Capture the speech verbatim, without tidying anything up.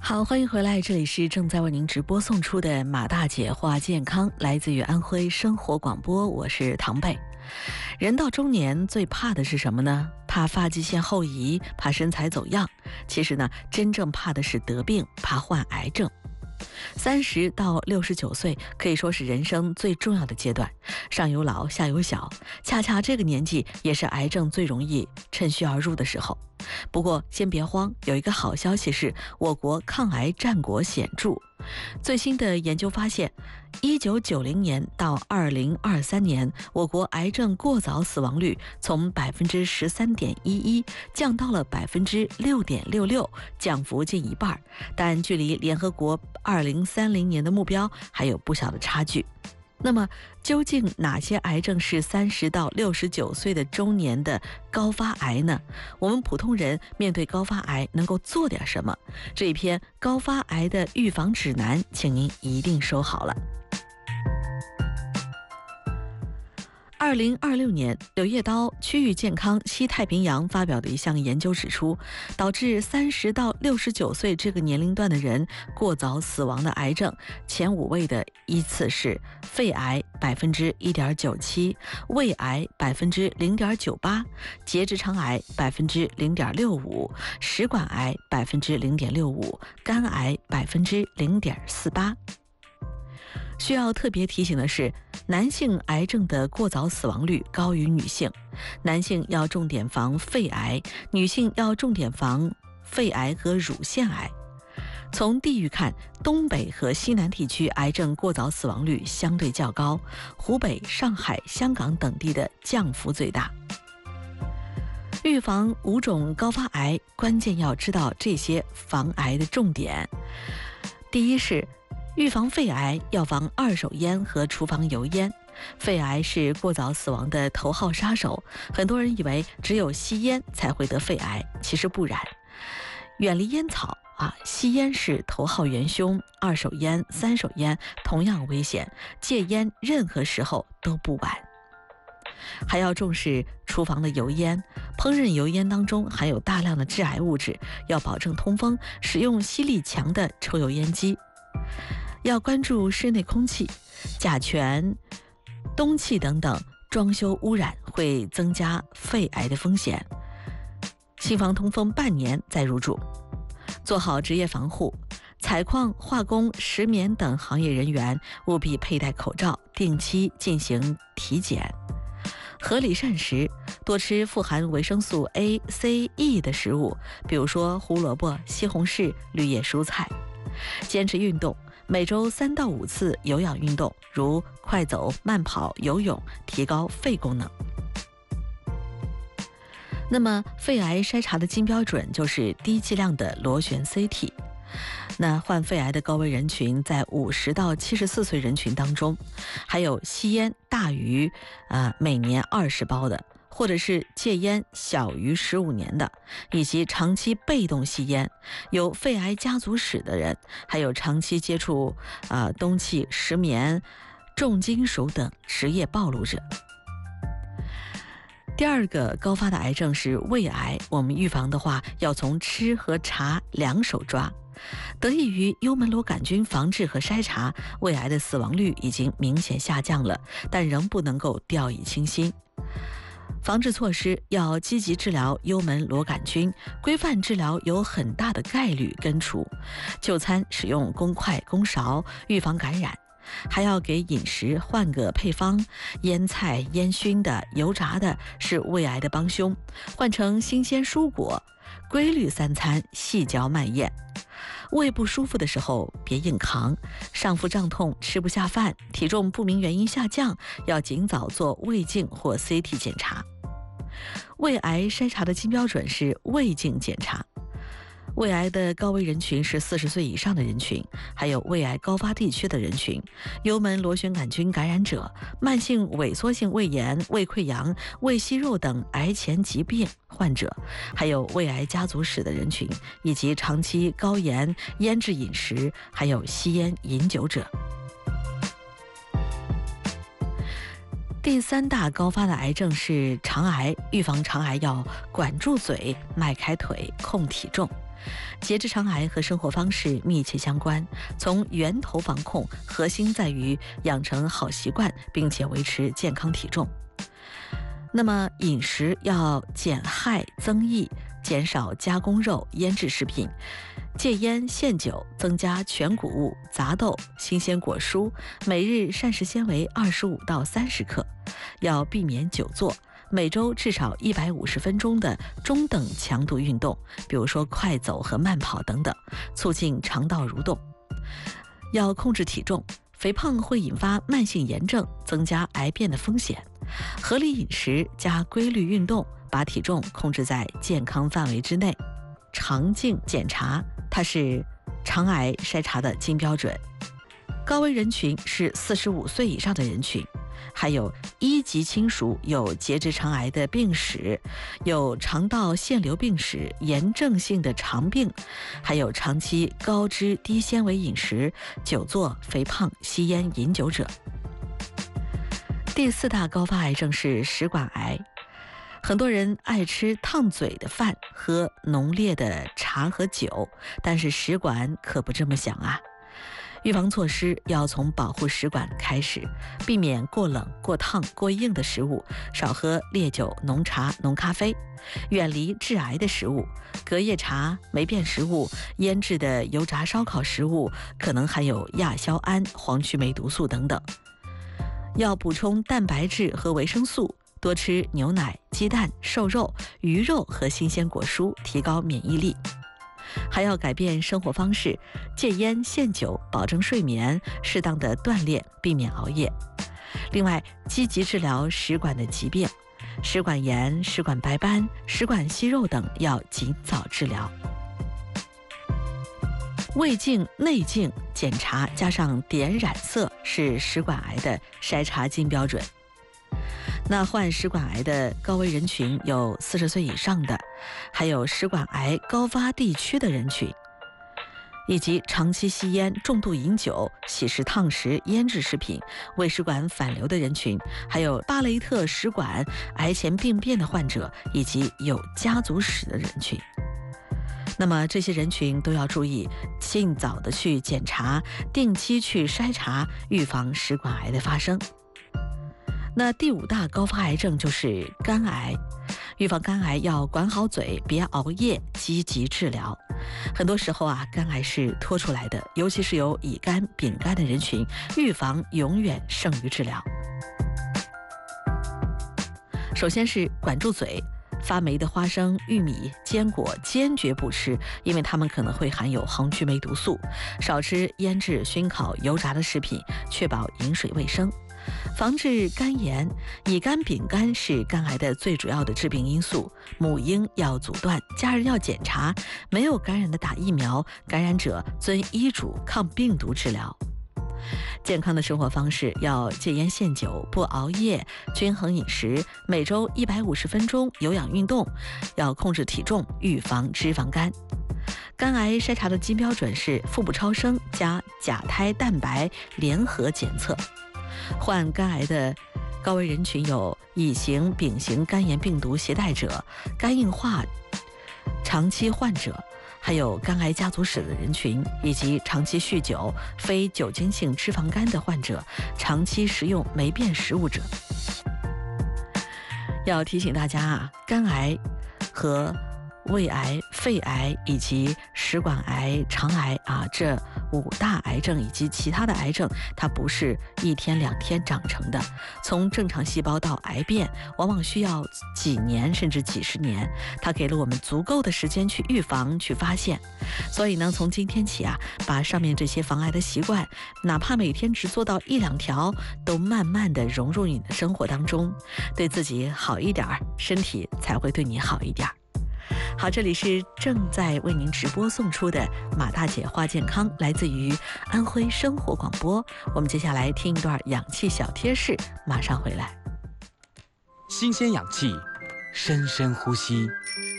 好，欢迎回来，这里是正在为您直播送出的马大姐话健康，来自于安徽生活广播，我是唐贝。人到中年最怕的是什么呢？怕发际线后移，怕身材走样。其实呢，真正怕的是得病，怕患癌症。三十到六十九岁可以说是人生最重要的阶段，上有老下有小，恰恰这个年纪也是癌症最容易趁虚而入的时候。不过先别慌，有一个好消息是我国抗癌战果显著。最新的研究发现，一九九零年到二零二三年，我国癌症过早死亡率从百分之十三点一一降到了百分之六点六六，降幅近一半，但距离联合国二零三零年的目标还有不小的差距。那么究竟哪些癌症是三十到六十九岁的中年的高发癌呢？我们普通人面对高发癌能够做点什么？这一篇高发癌的预防指南，请您一定收好了。二零二六年，柳叶刀区域健康西太平洋发表的一项研究指出，导致三十到六十九岁这个年龄段的人过早死亡的癌症，前五位的依次是肺癌百分之一点九七，胃癌百分之零点九八，结直肠癌百分之零点六五，食管癌百分之零点六五，肝癌百分之零点四八。需要特别提醒的是，男性癌症的过早死亡率高于女性，男性要重点防肺癌，女性要重点防肺癌和乳腺癌。从地域看，东北和西南地区癌症过早死亡率相对较高，湖北、上海、香港等地的降幅最大。预防五种高发癌，关键要知道这些防癌的重点。第一是预防肺癌，要防二手烟和厨房油烟。肺癌是过早死亡的头号杀手，很多人以为只有吸烟才会得肺癌，其实不然。远离烟草啊，吸烟是头号元凶，二手烟、三手烟同样危险，戒烟任何时候都不晚。还要重视厨房的油烟，烹饪油烟当中含有大量的致癌物质，要保证通风，使用吸力强的抽油烟机。要关注室内空气，甲醛、氡气等等装修污染会增加肺癌的风险。新房通风半年再入住，做好职业防护。采矿、化工、石棉等行业人员务必佩戴口罩，定期进行体检。合理膳食，多吃富含维生素 A、C、E 的食物，比如说胡萝卜、西红柿、绿叶蔬菜。坚持运动，每周三到五次有氧运动，如快走、慢跑、游泳，提高肺功能。那么肺癌筛查的金标准就是低剂量的螺旋 C T。那患肺癌的高危人群在五十到七十四岁人群当中，还有吸烟大于啊、呃、每年二十包的，或者是戒烟小于十五年的，以及长期被动吸烟、有肺癌家族史的人，还有长期接触啊、呃、氡气、石棉、重金属等职业暴露者。第二个高发的癌症是胃癌，我们预防的话要从吃和茶两手抓。得益于幽门螺杆菌防治和筛查，胃癌的死亡率已经明显下降了，但仍不能够掉以轻心。防治措施要积极治疗幽门螺杆菌，规范治疗有很大的概率根除。就餐使用公筷公勺，预防感染。还要给饮食换个配方，腌菜、烟熏的、油炸的是胃癌的帮凶，换成新鲜蔬果，规律三餐，细嚼慢咽。胃不舒服的时候别硬扛，上腹胀痛、吃不下饭、体重不明原因下降，要尽早做胃镜或 C T 检查。胃癌筛查的金标准是胃镜检查。胃癌的高危人群是四十岁以上的人群，还有胃癌高发地区的人群，幽门螺旋杆菌感染者、慢性萎缩性胃炎、胃溃疡、胃息肉等癌前疾病患者，还有胃癌家族史的人群，以及长期高盐、腌制饮食，还有吸烟、饮酒者。第三大高发的癌症是肠癌，预防肠癌要管住嘴、迈开腿、控体重。 结直肠癌和生活方式密切相关，从源头防控，核心在于养成好习惯，并且维持健康体重。那么饮食要减害增益，减少加工肉、腌制食品，戒烟限酒，增加全谷物、杂豆、新鲜果蔬，每日膳食纤维二十五到三十克，要避免久坐，每周至少一百五十分钟的中等强度运动，比如说快走和慢跑等等，促进肠道蠕动。要控制体重，肥胖会引发慢性炎症，增加癌变的风险。合理饮食加规律运动，把体重控制在健康范围之内。肠镜检查，它是肠癌筛查的金标准。高危人群是四十五岁以上的人群，还有一级亲属有结直肠癌的病史，有肠道腺瘤病史、炎症性的肠病，还有长期高脂低纤维饮食、久坐、肥胖、吸烟、饮酒者。第四大高发癌症是食管癌。很多人爱吃烫嘴的饭，喝浓烈的茶和酒，但是食管可不这么想啊。预防措施要从保护食管开始，避免过冷、过烫、过硬的食物，少喝烈酒、浓茶、浓咖啡，远离致癌的食物，隔夜茶、霉变食物、腌制的油炸烧烤食物可能含有亚硝胺、黄曲霉毒素等等。要补充蛋白质和维生素，多吃牛奶、鸡蛋、瘦肉、鱼肉和新鲜果蔬，提高免疫力。还要改变生活方式，戒烟限酒，保证睡眠，适当的锻炼，避免熬夜。另外，积极治疗食管的疾病，食管炎、食管白斑、食管息肉等要尽早治疗。胃镜、内镜检查加上碘染色是食管癌的筛查金标准。那患食管癌的高危人群有四十岁以上的，还有食管癌高发地区的人群，以及长期吸烟、重度饮酒、喜食烫食、腌制食品、胃食管反流的人群，还有巴雷特食管癌前病变的患者，以及有家族史的人群。那么这些人群都要注意，尽早的去检查，定期去筛查，预防食管癌的发生。那第五大高发癌症就是肝癌，预防肝癌要管好嘴，别熬夜，积极治疗。很多时候啊，肝癌是拖出来的，尤其是有乙肝、丙肝的人群，预防永远胜于治疗。首先是管住嘴，发霉的花生、玉米、坚果坚决不吃，因为它们可能会含有黄曲霉毒素。少吃腌制、熏烤、油炸的食品，确保饮水卫生。防治肝炎，乙肝、丙肝是肝癌的最主要的致病因素，母婴要阻断，家人要检查，没有感染的打疫苗，感染者遵医嘱抗病毒治疗。健康的生活方式要戒烟限酒，不熬夜，均衡饮食，每周一百五十分钟有氧运动，要控制体重，预防脂肪肝。肝癌筛查的金标准是腹部超声加甲胎蛋白联合检测。患肝癌的高危人群有乙型、丙型肝炎病毒携带者、肝硬化长期患者，还有肝癌家族史的人群，以及长期酗酒、非酒精性脂肪肝的患者，长期食用霉变食物者。要提醒大家啊，肝癌和胃癌、肺癌以及食管癌、肠癌啊，这五大癌症以及其他的癌症，它不是一天两天长成的，从正常细胞到癌变，往往需要几年甚至几十年。它给了我们足够的时间去预防、去发现。所以呢，从今天起啊，把上面这些防癌的习惯，哪怕每天只做到一两条，都慢慢的融入你的生活当中，对自己好一点，身体才会对你好一点。好，这里是正在为您直播送出的马大姐话健康，来自于安徽生活广播。我们接下来听一段氧气小贴士，马上回来。 新鲜氧气，深深呼吸，